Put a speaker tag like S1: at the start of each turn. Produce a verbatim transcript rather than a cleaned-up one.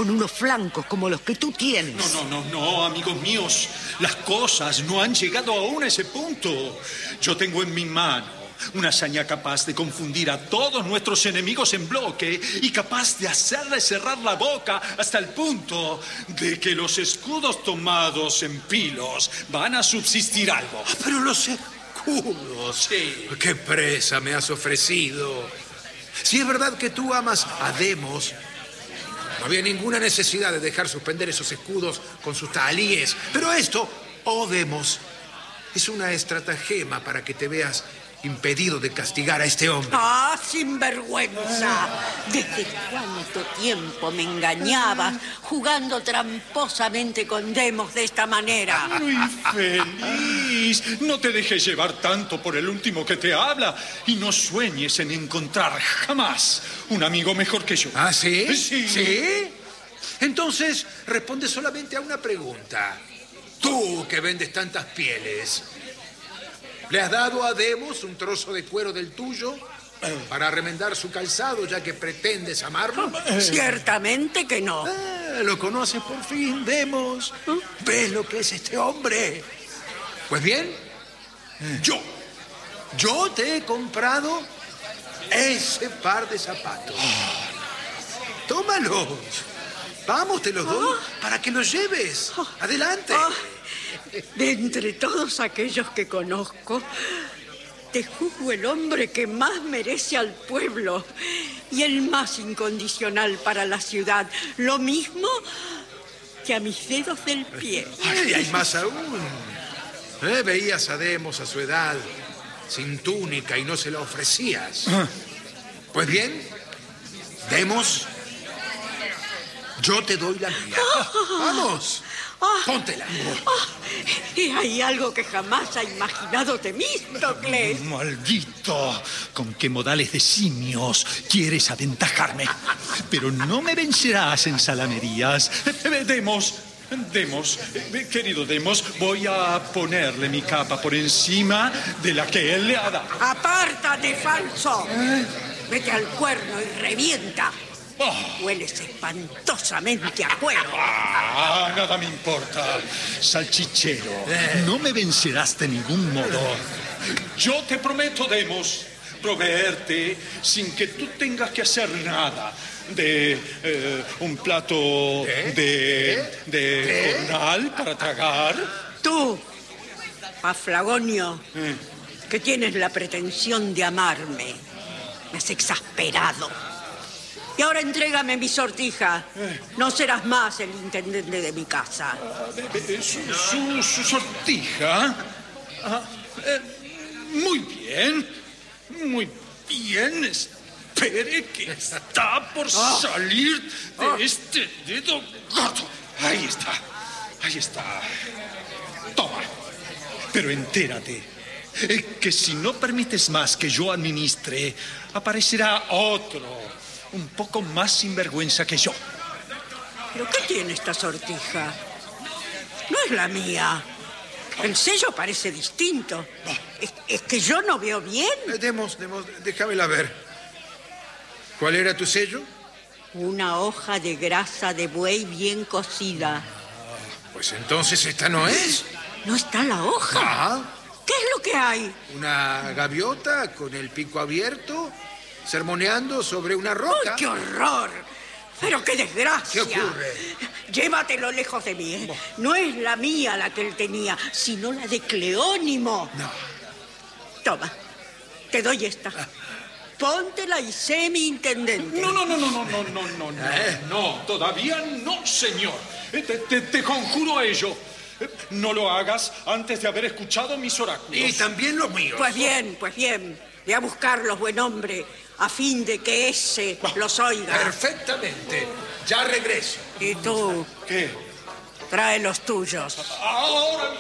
S1: con unos flancos como los que tú tienes.
S2: No, no, no, no, amigos míos. Las cosas no han llegado aún a ese punto. Yo tengo en mi mano una hazaña capaz de confundir a todos nuestros enemigos en bloque y capaz de hacerles cerrar la boca hasta el punto de que los escudos tomados en Pilos van a subsistir algo.
S3: Ah, pero los escudos.
S2: Sí.
S3: ¡Qué presa me has ofrecido! Si es verdad que tú amas a Demos, no había ninguna necesidad de dejar suspender esos escudos con sus tahalíes. Pero esto, oh Demos, es una estratagema para que te veas impedido de castigar a este hombre.
S4: ¡Ah, sinvergüenza! ¿Desde cuánto tiempo me engañabas jugando tramposamente con Demos de esta manera?
S2: ¡Muy feliz! No te dejes llevar tanto por el último que te habla y no sueñes en encontrar jamás un amigo mejor que yo.
S3: ¿Ah, sí?
S2: Sí.
S3: ¿Sí? Entonces, responde solamente a una pregunta. Tú, que vendes tantas pieles, ¿le has dado a Demos un trozo de cuero del tuyo para remendar su calzado, ya que pretendes amarlo?
S4: Ciertamente que no.
S3: Ah, lo conoces por fin, Demos. ¿Ves lo que es este hombre? Pues bien, yo, yo te he comprado ese par de zapatos. Tómalos. Vamos, te los doy para que los lleves. Adelante.
S4: Ah, de entre todos aquellos que conozco, te juzgo el hombre que más merece al pueblo y el más incondicional para la ciudad. Lo mismo que a mis dedos del pie.
S3: Ay, hay más aún. ¿Eh? Veías a Demos a su edad sin túnica y no se la ofrecías. Pues bien, Demos, yo te doy la mía. Vamos, póntela.
S4: Y hay algo que jamás ha imaginado Temístocles.
S2: Maldito, con qué modales de simios quieres aventajarme. Pero no me vencerás en salamerías. Demos, Demos, querido Demos, voy a ponerle mi capa por encima de la que él le ha dado.
S4: ¡Apártate, falso! ¿Eh? Vete al cuerno y revienta.
S2: Oh.
S4: Hueles espantosamente a cuero.
S2: Ah, nada me importa. Salchichero, eh. no me vencerás de ningún modo. Yo te prometo, Demos, proveerte sin que tú tengas que hacer nada de eh, un plato ¿Eh? de, ¿Eh? de ¿Eh? jornal para tragar.
S4: Tú, Paflagonio, ¿Eh? que tienes la pretensión de amarme, me has exasperado. Y ahora entrégame mi sortija. No serás más el intendente de mi casa.
S2: ¿Su, su, su sortija? Ah, eh, muy bien. Muy bien. Espere que está por oh. salir de oh. este dedo gordo. Ahí está. Ahí está. Toma. Pero entérate que si no permites más que yo administre, aparecerá otro, un poco más sinvergüenza que yo.
S4: ¿Pero qué tiene esta sortija? No es la mía. El sello parece distinto. ¿Es, es que yo no veo bien?
S3: Eh, demos, demos, déjamela ver. ¿Cuál era tu sello?
S4: Una hoja de grasa de buey bien cocida.
S3: Ah, pues entonces esta no es.
S4: ¿No está la hoja?
S3: Ah.
S4: ¿Qué es lo que hay?
S3: Una gaviota con el pico abierto, sermoneando sobre una roca.
S4: ¡Uy, qué horror! ¡Pero qué desgracia!
S3: ¿Qué ocurre?
S4: Llévatelo lejos de mí, ¿eh? No es la mía la que él tenía, sino la de Cleónimo.
S3: No.
S4: Toma, te doy esta.
S3: Ah.
S4: Póntela y sé mi intendente.
S2: No, no, no, no, no, no, no, no, no, ¿Eh? no, todavía no, señor. Te, te, te conjuro a ello. No lo hagas antes de haber escuchado mis oráculos.
S3: Y también los míos.
S4: Pues bien, pues bien. Ve a buscarlos, buen hombre, a fin de que ese los oiga.
S3: Perfectamente. Ya regreso.
S4: ¿Y tú?
S2: ¿Qué?
S4: Trae los tuyos.
S2: Ahora